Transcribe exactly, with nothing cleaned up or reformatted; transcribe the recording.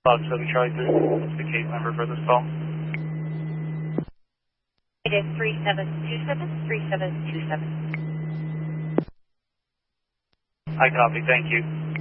Bob seven Charlie three, what's the case number for this call? It is three seven two seven, three seven two seven. I copy, thank you.